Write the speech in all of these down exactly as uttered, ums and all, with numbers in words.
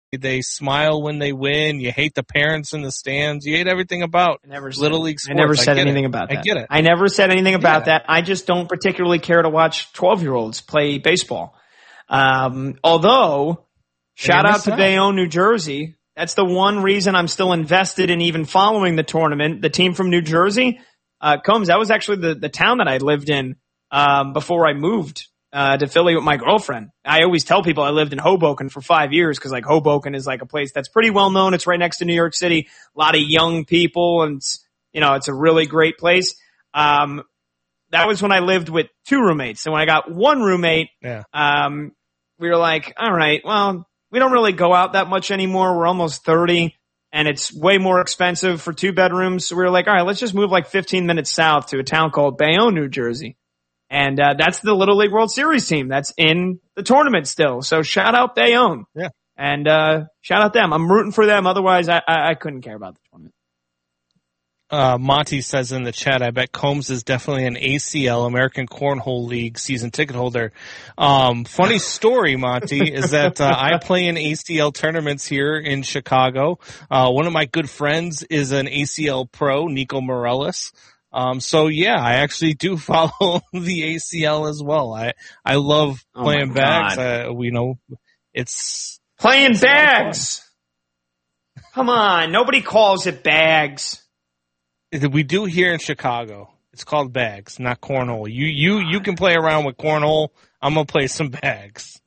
They smile when they win. You hate the parents in the stands. You hate everything about never said, Little League sports. I never said I anything it. about that. I get it. I never said anything about yeah. that. I just don't particularly care to watch twelve-year-olds play baseball. Um, although, shout out to Bayonne, New Jersey. That's the one reason I'm still invested in even following the tournament. The team from New Jersey, uh, Combs, that was actually the, the town that I lived in um, before I moved Uh, to Philly with my girlfriend. I always tell people I lived in Hoboken for five years because like Hoboken is like a place that's pretty well known. It's right next to New York City. A lot of young people and, you know, it's a really great place. Um, that was when I lived with two roommates. So when I got one roommate, yeah. um, we were like, all right, well, we don't really go out that much anymore. We're almost thirty and it's way more expensive for two bedrooms. So we were like, all right, let's just move like fifteen minutes south to a town called Bayonne, New Jersey. And uh, that's the Little League World Series team that's in the tournament still. So shout out Bayonne. Yeah. And uh, shout out them. I'm rooting for them. Otherwise, I, I, I couldn't care about the tournament. Uh, Monty says in the chat, I bet Combs is definitely an A C L, American Cornhole League season ticket holder. Um, funny story, Monty, is that uh, I play in A C L tournaments here in Chicago. Uh, one of my good friends is an A C L pro, Nico Morellis. Um, so yeah, I actually do follow the A C L as well. I, I love playing oh bags. Uh, we know it's playing it's bags. Come on. Nobody calls it bags. We do here in Chicago. It's called bags, not cornhole. You, you, you can play around with cornhole. I'm going to play some bags.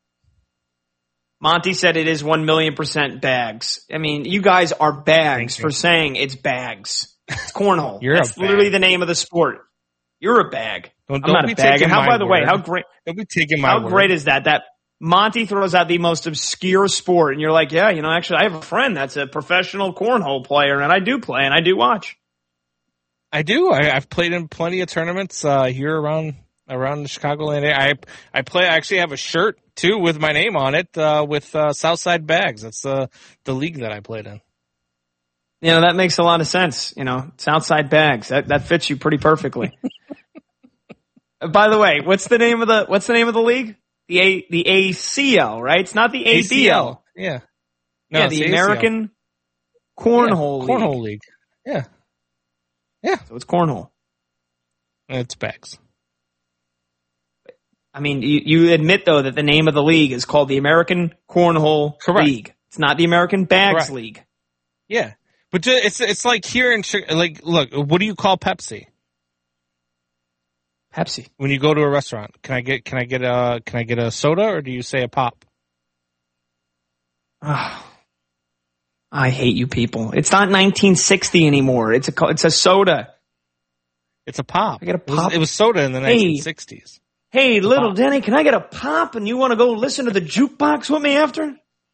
Monty said it is one million percent bags. I mean, you guys are bags for saying it's bags. It's cornhole. You're That's literally the name of the sport. You're a bag. Don't, I'm don't not a bag. And how, by the word. way, how great? Don't be taking my How word. great is that? That Monty throws out the most obscure sport, and you're like, yeah, you know, actually, I have a friend that's a professional cornhole player, and I do play and I do watch. I do. I, I've played in plenty of tournaments uh, here around around the Chicagoland area. I I play. I actually have a shirt too with my name on it uh, with uh, Southside Bags. That's uh, the league that I played in. You know, that makes a lot of sense. You know, Southside Bags. That that fits you pretty perfectly. By the way, what's the name of the what's the name of the league? The A the A C L, right? It's not the A B L. Yeah. No, yeah, the American Cornhole yeah, League. Cornhole League. Yeah. Yeah. So it's cornhole. It's bags. I mean, you, you admit though that the name of the league is called the American Cornhole Correct. League. It's not the American Bags Correct. League. Yeah. But it's it's like here in like look, what do you call Pepsi? Pepsi. When you go to a restaurant, can I get can I get a can I get a soda or do you say a pop? Oh, I hate you people. It's not nineteen sixty anymore. It's a it's a soda. It's a pop. I get a pop. It was, it was soda in the hey, nineteen sixties. Hey, little pop. Denny, can I get a pop? And you want to go listen to the jukebox with me after?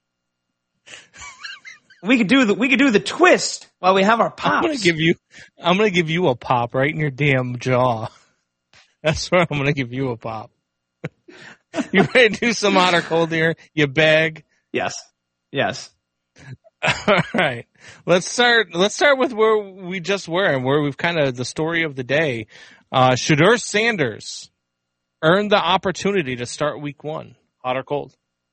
We could do the we could do the twist while we have our pops. I'm gonna give you I'm gonna give you a pop right in your damn jaw. That's where I'm gonna give you a pop. You ready to do some hot or cold here? You bag? Yes. Yes. All right. Let's start let's start with where we just were and where we've kind of the story of the day. Uh Shedeur Sanders earned the opportunity to start week one. Hot or cold?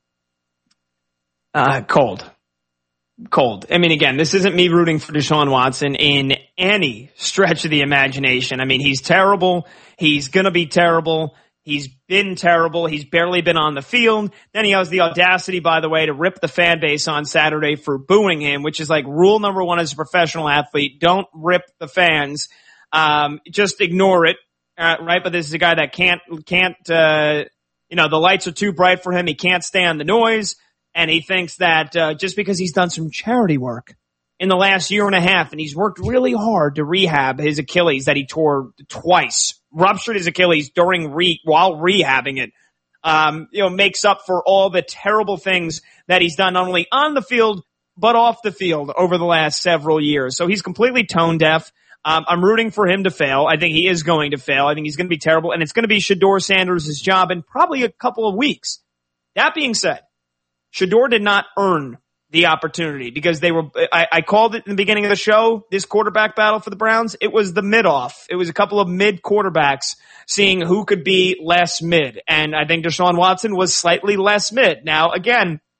Uh cold. Cold. I mean, again, this isn't me rooting for Deshaun Watson in any stretch of the imagination. I mean, he's terrible. He's going to be terrible. He's been terrible. He's barely been on the field. Then he has the audacity, by the way, to rip the fan base on Saturday for booing him, which is like rule number one as a professional athlete. Don't rip the fans. Um, just ignore it. Uh, right. But this is a guy that can't, can't, uh, you know, the lights are too bright for him. He can't stand the noise. And he thinks that uh, just because he's done some charity work in the last year and a half, and he's worked really hard to rehab his Achilles that he tore twice, ruptured his Achilles during re- while rehabbing it, um, you know, makes up for all the terrible things that he's done not only on the field but off the field over the last several years. So he's completely tone deaf. Um, I'm rooting for him to fail. I think he is going to fail. I think he's going to be terrible, and it's going to be Shedeur Sanders' job in probably a couple of weeks. That being said, Shedeur did not earn the opportunity because they were, I, I called it in the beginning of the show, this quarterback battle for the Browns. It was the mid-off. It was a couple of mid quarterbacks seeing who could be less mid. And I think Deshaun Watson was slightly less mid. Now, again,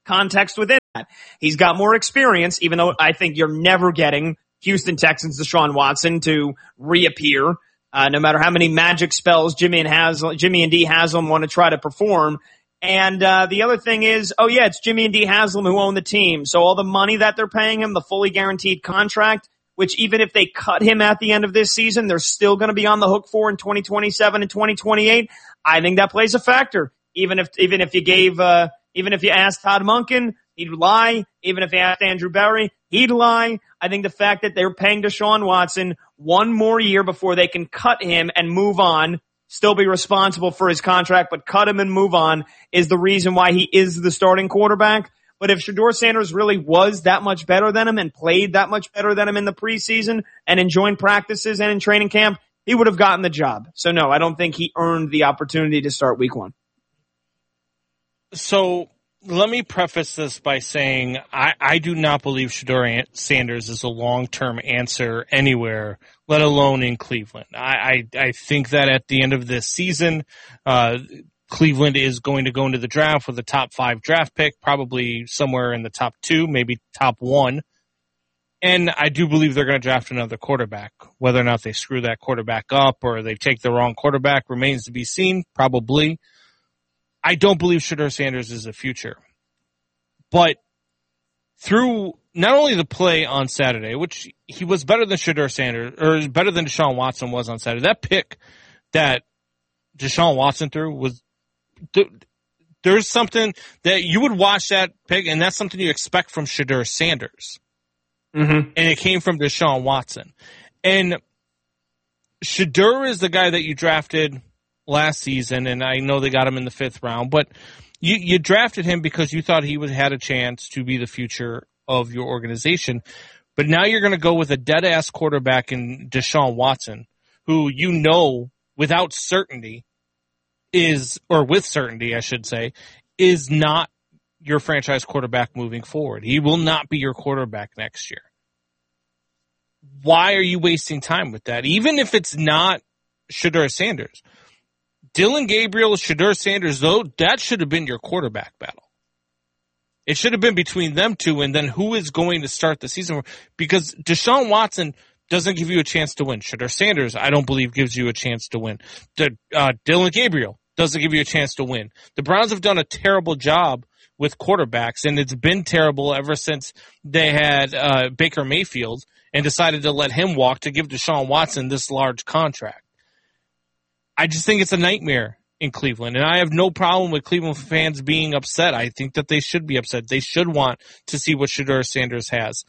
context within that. He's got more experience, even though I think you're never getting Houston Texans Deshaun Watson to reappear. Uh, no matter how many magic spells Jimmy and Haslam, Jimmy and Dee Haslam want to try to perform. And, uh, the other thing is, oh yeah, it's Jimmy and Dee Haslam who own the team. So all the money that they're paying him, the fully guaranteed contract, which even if they cut him at the end of this season, they're still going to be on the hook for in twenty twenty-seven and twenty twenty-eight. I think that plays a factor. Even if, even if you gave, uh, even if you asked Todd Monken, he'd lie. Even if you asked Andrew Berry, he'd lie. I think the fact that they're paying Deshaun Watson one more year before they can cut him and move on, still be responsible for his contract, but cut him and move on is the reason why he is the starting quarterback. But if Shedeur Sanders really was that much better than him and played that much better than him in the preseason and in joint practices and in training camp, he would have gotten the job. So no, I don't think he earned the opportunity to start week one. So let me preface this by saying I, I do not believe Shedeur Sanders is a long-term answer anywhere, let alone in Cleveland. I, I, I think that at the end of this season, uh, Cleveland is going to go into the draft with a top five draft pick, probably somewhere in the top two, maybe top one. And I do believe they're going to draft another quarterback. Whether or not they screw that quarterback up or they take the wrong quarterback remains to be seen, probably. I don't believe Shedeur Sanders is the future. But through not only the play on Saturday, which he was better than Shedeur Sanders, or better than Deshaun Watson was on Saturday, that pick that Deshaun Watson threw was, there's something that you would watch that pick, and that's something you expect from Shedeur Sanders. Mm-hmm. And it came from Deshaun Watson. And Shedeur is the guy that you drafted last season, and I know they got him in the fifth round, but you, you drafted him because you thought he would had a chance to be the future of your organization. But now you're going to go with a dead-ass quarterback in Deshaun Watson, who you know without certainty is, or with certainty, I should say, is not your franchise quarterback moving forward. He will not be your quarterback next year. Why are you wasting time with that? Even if it's not Shedeur Sanders. Dillon Gabriel, Shedeur Sanders, though, that should have been your quarterback battle. It should have been between them two, and then who is going to start the season? Because Deshaun Watson doesn't give you a chance to win. Shedeur Sanders, I don't believe, gives you a chance to win. The, uh, Dillon Gabriel doesn't give you a chance to win. The Browns have done a terrible job with quarterbacks, and it's been terrible ever since they had uh, Baker Mayfield and decided to let him walk to give Deshaun Watson this large contract. I just think it's a nightmare in Cleveland, and I have no problem with Cleveland fans being upset. I think that they should be upset. They should want to see what Shedeur Sanders has.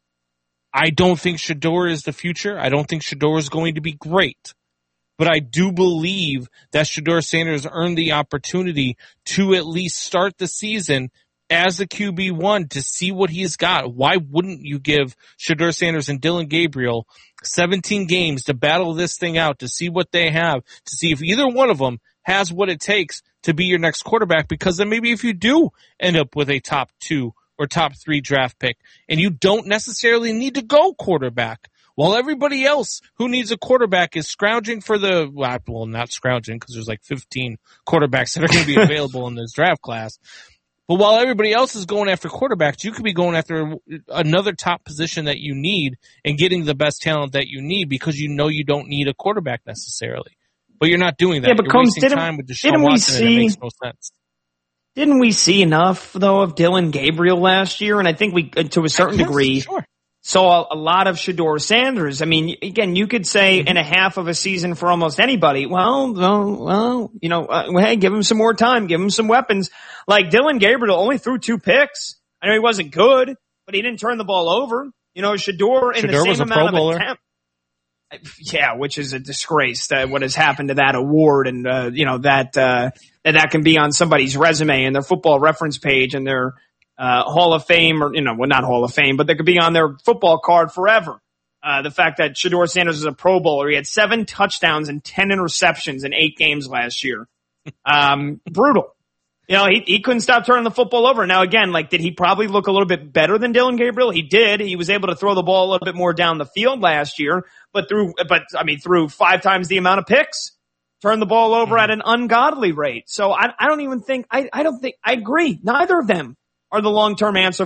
I don't think Shedeur is the future. I don't think Shedeur is going to be great. But I do believe that Shedeur Sanders earned the opportunity to at least start the season as the Q B one to see what he's got. Why wouldn't you give Shedeur Sanders and Dillon Gabriel seventeen games to battle this thing out, to see what they have, to see if either one of them has what it takes to be your next quarterback? Because then maybe if you do end up with a top two or top three draft pick and you don't necessarily need to go quarterback, while everybody else who needs a quarterback is scrounging for the, well, not scrounging because there's like fifteen quarterbacks that are going to be available in this draft class. But while everybody else is going after quarterbacks, you could be going after another top position that you need and getting the best talent that you need because you know you don't need a quarterback necessarily. But you're not doing that. Yeah, but you're Combs, wasting didn't, time with Deshaun didn't we Watson see, and it makes no sense. Didn't we see enough, though, of Dillon Gabriel last year? And I think we, to a certain Yes, degree, sure. saw a lot of Shedeur Sanders. I mean, again, you could say in a half of a season for almost anybody, well, well, well you know, uh, hey, give him some more time, give him some weapons. Like Dillon Gabriel only threw two picks. I know he wasn't good, but he didn't turn the ball over. You know, Shedeur in Shedeur the was same a Pro amount of Bowler. attempt. Yeah, which is a disgrace that what has happened to that award and, uh, you know, that, uh, that that can be on somebody's resume and their football reference page and their, uh, Hall of Fame or, you know, well, not Hall of Fame, but they could be on their football card forever. Uh, the fact that Shedeur Sanders is a Pro Bowler. He had seven touchdowns and ten interceptions in eight games last year. Um, brutal. You know, he, he couldn't stop turning the football over. Now, again, like, did he probably look a little bit better than Dillon Gabriel? He did. He was able to throw the ball a little bit more down the field last year, but through, but I mean, through five times the amount of picks, turned the ball over mm-hmm. at an ungodly rate. So I, I don't even think, I, I don't think, I agree. Neither of them are the long-term answer